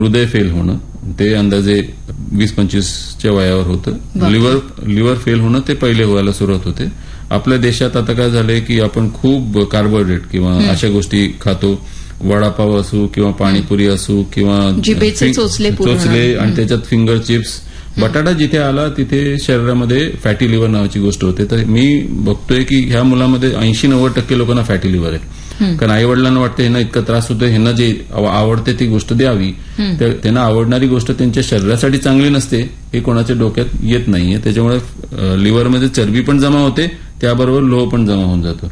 हृदय फेल होणं ते अंदाजे 20-25च्या वयावर होतं. लिव्हर फेल होणं ते पहिले व्हायला सुरुवात होते. आपल्या देशात आता काय झालंय की आपण खूप कार्बोहायड्रेट किंवा अशा गोष्टी खातो. वडापाव असू किंवा पाणीपुरी असू किंवा चोचले आणि त्याच्यात फिंगर चिप्स. बटाटा जिथे आला तिथे शरीरामध्ये फॅटी लिव्हर नावाची गोष्ट होते. तर मी बघतोय की ह्या मुलांमध्ये 80-90% लोकांना फॅटी लिव्हर आहे. कारण आई वडिलांना वाटतं ह्यांना इतका त्रास होतो, ह्यांना जे आवडते ती गोष्ट द्यावी. तर त्यांना आवडणारी गोष्ट त्यांच्या शरीरासाठी चांगली नसते हे कोणाच्या डोक्यात येत नाहीये. त्याच्यामुळे लिव्हरमध्ये चरबी पण जमा होते, त्याबरोबर लोह पण जमा होऊन जातो.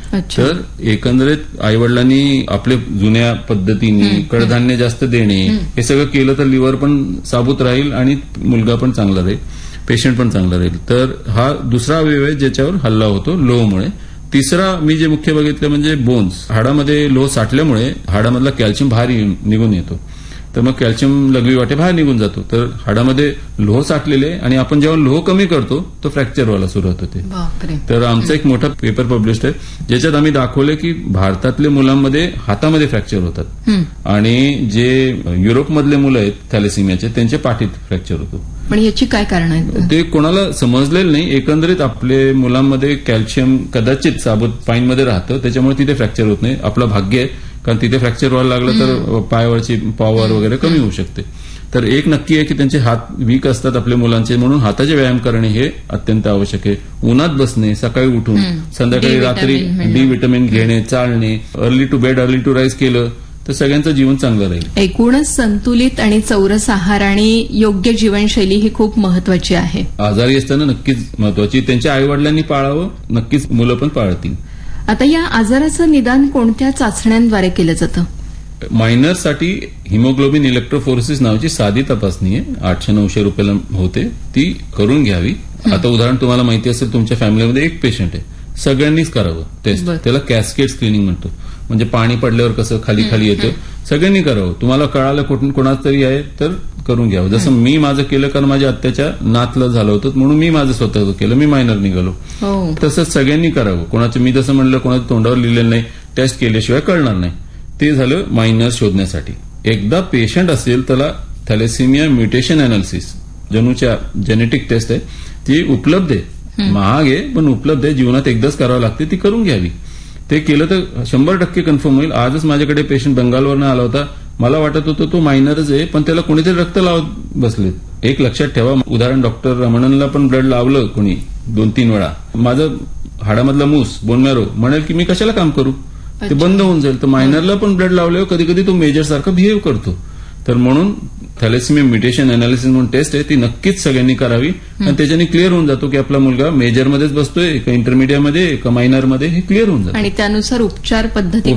तर एकंदरीत आई वडिलांनी आपल्या जुन्या पद्धतीने कडधान्य जास्त देणे हे सगळं केलं तर लिव्हर पण साबूत राहील आणि मुलगा पण चांगला राहील, पेशंट पण चांगला राहील. तर हा दुसरा अवयव आहे ज्याच्यावर हल्ला होतो लोहमुळे. तिसरा मी जे मुख्य बघितलं म्हणजे बोन्स. हाडामध्ये लोह साठल्यामुळे हाडामधला कॅल्शियम बाहेर निघून येतो. तर मग कॅल्शियम लघवी वाटे बाहेर निघून जातो. तर हाडामध्ये लोह साठलेले आणि आपण जेव्हा लोह कमी करतो तो फ्रॅक्चर व्हायला सुरुवात होते. तर आमचा एक मोठा पेपर पब्लिश आहे ज्याच्यात आम्ही दाखवले की भारतातल्या मुलांमध्ये हातामध्ये फ्रॅक्चर होतात आणि जे युरोपमधले मुलं आहेत थॅलेसिमियाचे त्यांचे पाठीत फ्रॅक्चर होतो. पण याची काय कारण आहेत ते कोणाला समजलेलं नाही. एकंदरीत आपले मुलांमध्ये कॅल्शियम कदाचित साबूत पाईनमध्ये राहतं, त्याच्यामुळे तिथे फ्रॅक्चर होत नाही. आपलं भाग्य आहे, कारण तिथे फ्रॅक्चर व्हायला लागलं तर पायावरची पॉवर वगैरे कमी होऊ शकते. तर एक नक्की आहे की त्यांचे हात वीक असतात आपल्या मुलांचे, म्हणून हाताचे व्यायाम करणे हे अत्यंत आवश्यक आहे. उन्हात बसणे, सकाळी उठून संध्याकाळी रात्री डी विटामिन घेणे, चालणे, early to bed early to rise केलं तर सगळ्यांचं जीवन चांगलं राहील. एकूणच संतुलित आणि चौरस आहार आणि योग्य जीवनशैली ही खूप महत्वाची आहे. आजारी असताना नक्कीच महत्वाची. त्यांच्या आई वडिलांनी पाळावं, नक्कीच मुलं पण पाळतील. आता या आजाराचं निदान कोणत्या चाचण्यांद्वारे केलं जातं? मायनरसाठी हिमोग्लोबिन इलेक्ट्रोफोरेसिस नावाची साधी तपासणी आहे, 800-900 रुपयाला होते, ती करून घ्यावी. आता उदाहरण तुम्हाला माहिती असेल, तुमच्या फॅमिलीमध्ये एक पेशंट आहे, सगळ्यांनीच करावं टेस्ट. त्याला कॅस्केड स्क्रीनिंग म्हणतो. म्हणजे पाणी पडल्यावर कसं खाली खाली येतं, सगळ्यांनी करावं. तुम्हाला कळालं कुठून कोणाच तरी आहे तर करून घ्यावं. जसं मी माझं केलं, कारण माझ्या आत्याच्या नातलं झालं होतं म्हणून मी माझं स्वतःचं केलं, मी मायनर निघालो. तसंच सगळ्यांनी करावं. कोणाचं मी जसं म्हणलं कोणाच्या तोंडावर लिहिलेलं नाही, टेस्ट केल्याशिवाय कळणार नाही. ते झालं मायनर शोधण्यासाठी. एकदा पेशंट असेल त्याला thalassaemia mutation analysis जणूच्या genetic taste आहे, ती उपलब्ध आहे. महाग आहे पण उपलब्ध आहे. जीवनात एकदाच करावं लागते, ती करून घ्यावी. ते केलं तर 100% कन्फर्म होईल. आजच माझ्याकडे पेशंट बंगालवरनं आला होता. मला वाटत होतं तो मायनरच आहे, पण त्याला कोणीतरी रक्त लावत बसलेत. एक लक्षात ठेवा, उदाहरण डॉक्टर रमणनला पण ब्लड लावलं कोणी 2-3 वेळा. माझं हाडामधला मूस बोन मॅरो म्हणेल की मी कशाला काम करू, ते बंद होऊन जाईल. तर मायनरला पण ब्लड लावल्यावर कधी कधी तो मेजर सारखा बिहेव करतो. तर म्हणून थॅलेसिमिया म्युटेशन अनालिसिस म्हणून टेस्ट आहे, ती नक्कीच सगळ्यांनी करावी. आणि त्याच्याने क्लिअर होऊन जातो की आपला मुलगा मेजरमध्येच बसतोय का इंटरमिडिएटमध्ये का मायनरमध्ये, हे क्लिअर होऊन जातं. आणि त्यानुसार उपचार पद्धती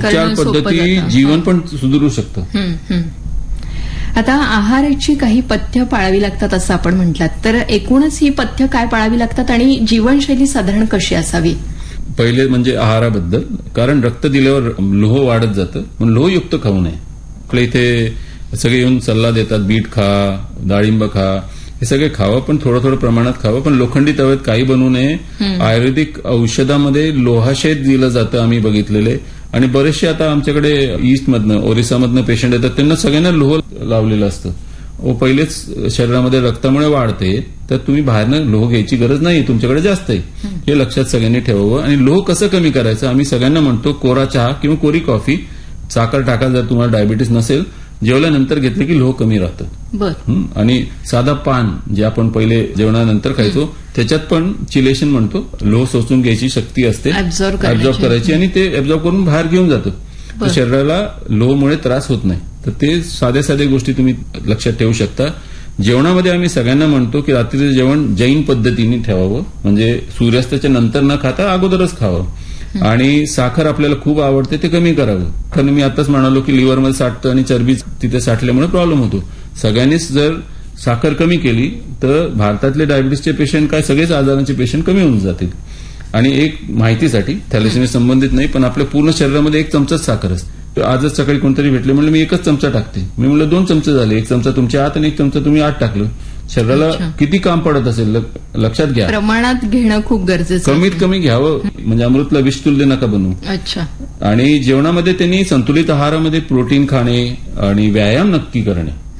जीवन पण सुधारू शकतं. आता आहाराची काही पथ्य पाळावी लागतात असं आपण म्हटलात, तर एकूणच ही पथ्य काय पाळावी लागतात आणि जीवनशैली साधारण कशी असावी? पहिले म्हणजे आहाराबद्दल, कारण रक्त दिल्यावर लोह वाढत जातं, म्हणून लोहयुक्त खाऊ नये. आपल्या इथे सगळे येऊन सल्ला देतात, बीट खा, डाळिंब खा, हे सगळे खावं, पण थोडं थोडं प्रमाणात खावं. पण लोखंडी तव्यात काही बनवू नये. आयुर्वेदिक औषधामध्ये लोहाशेत दिलं जातं, आम्ही बघितलेले. आणि बरेचसे आता आमच्याकडे ईस्टमधनं ओरिसामधनं पेशंट येतात, त्यांना सगळ्यांना लोह लावलेलं असतं. पहिलेच शरीरामध्ये रक्तामुळे वाढते, तर तुम्ही बाहेरनं लोह घ्यायची गरज नाही, तुमच्याकडे जास्त आहे, हे लक्षात सगळ्यांनी ठेवावं. आणि लोह कसं कमी करायचं, आम्ही सगळ्यांना म्हणतो कोरा चहा किंवा कोरी कॉफी, साखर टाका जर तुम्हाला डायबिटीस नसेल. जेवल्यानंतर घेतलं की लोह कमी राहतं. आणि साधा पान जे आपण पहिले जेवणानंतर खायचो, त्याच्यात पण चिलेशन म्हणतो, लोह शोषून घ्यायची शक्ती असते, ऍब्झॉर्ब करायची, आणि ते ऍब्झॉर्ब करून बाहेर घेऊन जातं. शरीराला लोहमुळे त्रास होत नाही. तर ते साध्या साध्या गोष्टी तुम्ही लक्षात ठेवू शकता. जेवणामध्ये आम्ही सगळ्यांना म्हणतो की रात्रीचं जेवण जैन पद्धतीने ठेवावं, म्हणजे सूर्यास्ताच्या नंतर न खाता अगोदरच खावं. आणि साखर आपल्याला खूप आवडते, ते कमी करावं. कारण मी आताच म्हणालो की लिव्हरमध्ये साठतं आणि चरबी तिथे साठल्यामुळे प्रॉब्लेम होतो. सगळ्यांनीच जर साखर कमी केली तर भारतातले डायबिटीसचे पेशंट काय सगळेच आजारांचे पेशंट कमी होऊन जातील. आणि एक माहितीसाठी, थॅलेसिमिया संबंधित नाही, पण आपल्या पूर्ण शरीरामध्ये 1 चमचाच साखर असते. आजच सकाळी कोणतरी भेटले, म्हणलं मी 1च चमचा टाकते. मी म्हणलं 2 चमचे झाले, 1 चमचा तुमच्या आत आणि 1 चमचा तुम्ही आत टाकलं. शरीराला किती काम पडत असेल लक्षात घ्या. प्रमाणात घेणं खूप गरजेचं, कमीत कमी घ्यावं. म्हणजे अमृतला विषतुल्य नका बनवू. आणि जेवणामध्ये त्यांनी संतुलित आहारामध्ये प्रोटीन खाणे आणि व्यायाम नक्की करणे.